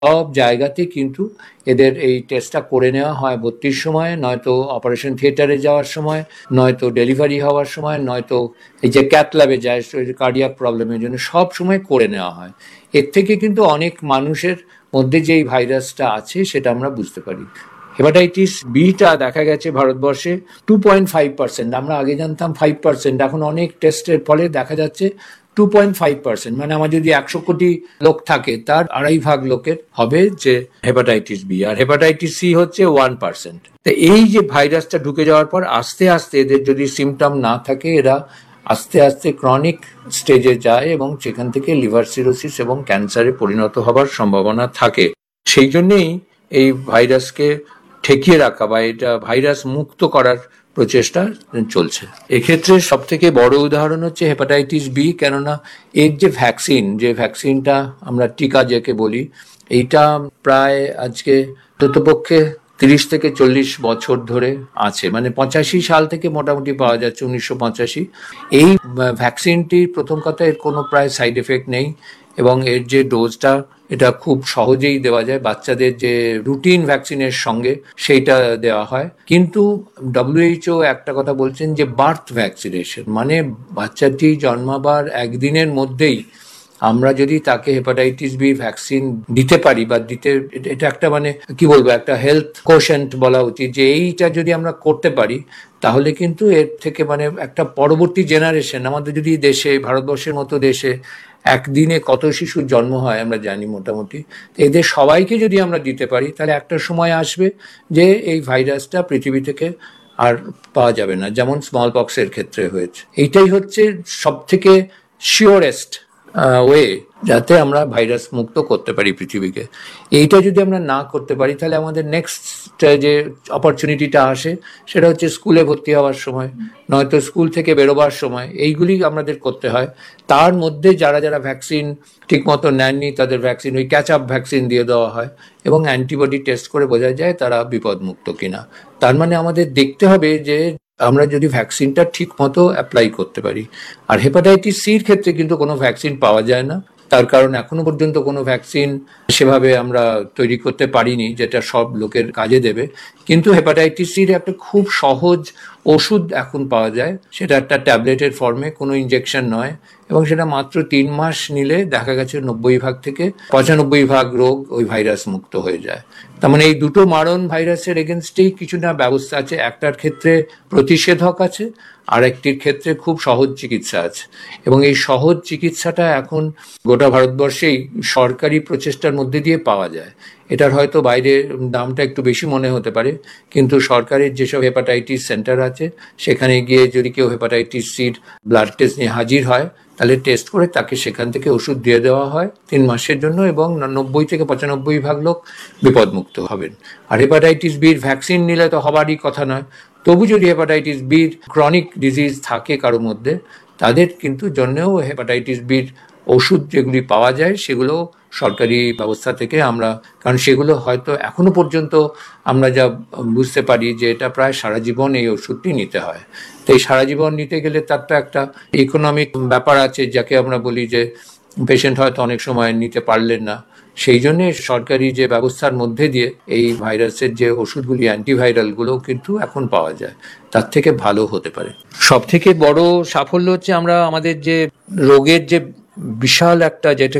সব জায়গাতে কিন্তু এদের এই টেস্টটা করে নেওয়া হয় ভর্তির সময়, নয়তো অপারেশন থিয়েটারে যাওয়ার সময়, নয়তো ডেলিভারি হওয়ার সময়, নয়তো এই যে ক্যাথ ল্যাবে যায় কার্ডিয়াক প্রবলেমের জন্য, সব সময় করে নেওয়া হয়। এর থেকে কিন্তু অনেক মানুষের মধ্যে যে এই ভাইরাসটা আছে সেটা আমরা বুঝতে পারি। হেপাটাইটিস বিটা দেখা গেছে ভারতবর্ষে 2.5%। আমরা আগে জানতাম 5%, এখন অনেক টেস্টের ফলে দেখা যাচ্ছে 2.5%। মানে আমার যদি 100 কোটি লোক থাকে তার 2.5 ভাগ লোকের হবে যে হেপাটাইটিস বি, আর হেপাটাইটিস সি হচ্ছে 1%। তো এই যে ভাইরাসটা ঢুকে যাওয়ার পর আস্তে আস্তে এদের যদি সিমটম না থাকে, এরা আস্তে আস্তে ক্রনিক স্টেজে যায় এবং সেখান থেকে লিভার সিরোসিস এবং ক্যান্সারে পরিণত হবার সম্ভাবনা থাকে। সেই জন্যেই এই ভাইরাসকে ঠেকিয়ে রাখা বা এটা ভাইরাস মুক্ত করার প্রচেষ্টা চলছে। এক্ষেত্রে সব থেকে বড় উদাহরণ হচ্ছে হেপাটাইটিস বি, কেননা এর যে ভ্যাকসিনটা আমরা টিকা যাকে বলি, এইটা প্রায় আজকে অন্ততপক্ষে 30 থেকে 40 বছর ধরে আছে, মানে 85 সাল থেকে মোটামুটি পাওয়া যাচ্ছে, 1985। এই ভ্যাকসিনটির প্রথম কথা এর কোনো প্রায় সাইড এফেক্ট নেই, এবং এর যে ডোজটা এটা খুব সহজেই দেওয়া যায়, বাচ্চাদের যে রুটিন ভ্যাকসিনের সঙ্গে সেইটা দেওয়া হয়। কিন্তু WHO একটা কথা বলছেন যে বার্থ ভ্যাকসিনেশন, মানে বাচ্চাটি জন্মাবার একদিনের মধ্যেই আমরা যদি তাকে হেপাটাইটিস বি ভ্যাকসিন দিতে পারি বা এটা একটা মানে কি বলবো, একটা হেলথ কোশেন্ট বলা উচিত, যে এইটা যদি আমরা করতে পারি তাহলে কিন্তু এর থেকে মানে একটা পরবর্তী জেনারেশন, আমাদের যদি দেশে ভারতবর্ষের মতো দেশে একদিনে কত শিশুর জন্ম হয় আমরা জানি মোটামুটি, এদের সবাইকে যদি আমরা দিতে পারি তাহলে একটা সময় আসবে যে এই ভাইরাসটা পৃথিবী থেকে আর পাওয়া যাবে না, যেমন স্মল পক্সের ক্ষেত্রে হয়েছে। এইটাই হচ্ছে সব থেকে শিওরেস্ট ওয়ে যাতে আমরা ভাইরাস মুক্ত করতে পারি পৃথিবীকে। এইটা যদি আমরা না করতে পারি তাহলে আমাদের নেক্সট যে অপরচুনিটিটা আসে সেটা হচ্ছে স্কুলে ভর্তি হওয়ার সময়, নয়তো স্কুল থেকে বেরোবার সময়, এইগুলি আমাদের করতে হয়। তার মধ্যে যারা যারা ভ্যাকসিন ঠিকমতো নেননি তাদের ভ্যাকসিন, ওই ক্যাচ আপ ভ্যাকসিন দিয়ে দেওয়া হয় এবং অ্যান্টিবডি টেস্ট করে বোঝা যায় তারা বিপদমুক্ত কিনা। তার মানে আমাদের দেখতে হবে যে আমরা যদি ভ্যাকসিনটা ঠিক মতো অ্যাপ্লাই করতে পারি। আর হেপাটাইটিস সির ক্ষেত্রে কিন্তু কোনো ভ্যাকসিন পাওয়া যায় না, তার কারণ এখনো পর্যন্ত কোনো ভ্যাকসিন সেভাবে আমরা তৈরি করতে পারিনি যেটা সব লোকের কাজে দেবে। কিন্তু হেপাটাইটিস সির একটা খুব সহজ ওষুধ এখন পাওয়া যায়, সেটা একটা ট্যাবলেটের ফর্মে, কোনো ইঞ্জেকশন নয়, এবং সেটা মাত্র 3 মাস নিলে দেখা গেছে 90 ভাগ থেকে 95 ভাগ রোগ ওই ভাইরাস মুক্ত হয়ে যায়। তার মানে এই দুটো মারণ ভাইরাসের এগেনস্টেই কিছু না ব্যবস্থা আছে, একটার ক্ষেত্রে প্রতিষেধক আছে, আর একটির ক্ষেত্রে খুব সহজ চিকিৎসা আছে। এবং এই সহজ চিকিৎসাটা এখন গোটা ভারতবর্ষেই সরকারি প্রচেষ্টার মধ্যে দিয়ে পাওয়া যায়। এটার হয়তো বাইরে দামটা একটু বেশি মনে হতে পারে, কিন্তু সরকারের যেসব হেপাটাইটিস সেন্টার আছে সেখানে গিয়ে যদি কেউ হেপাটাইটিস সির ব্লাড টেস্ট নিয়ে হাজির হয় তাহলে টেস্ট করে তাকে সেখান থেকে ওষুধ দিয়ে দেওয়া হয় 3 মাসের জন্য, এবং 90 থেকে 95 ভাগ লোক বিপদমুক্ত হবেন। আর হেপাটাইটিস বির ভ্যাকসিন নিলে তো হবারই কথা নয়, তবু যদি হেপাটাইটিস বির ক্রনিক ডিজিজ থাকে কারো মধ্যে, তাদের কিন্তু জন্যেও হেপাটাইটিস বির ওষুধ যেগুলি পাওয়া যায় সেগুলো সরকারি ব্যবস্থা থেকে আমরা, কারণ সেগুলো হয়তো এখনো পর্যন্ত আমরা যা বুঝতে পারি যে এটা প্রায় সারা জীবন এই ওষুধটি নিতে হয়। তো এই সারা জীবন নিতে গেলে তার তো একটা ইকোনমিক ব্যাপার আছে, যাকে আমরা বলি যে পেশেন্ট হয়তো অনেক সময় নিতে পারলেন না। সেই জন্যে সরকারি যে ব্যবস্থার মধ্যে দিয়ে এই ভাইরাসের যে ওষুধগুলি অ্যান্টিভাইরালগুলো কিন্তু এখন পাওয়া যায়, তার থেকে ভালো হতে পারে। সব থেকে বড় সাফল্য হচ্ছে আমরা আমাদের যে রোগের যে বিশাল একটা যেটা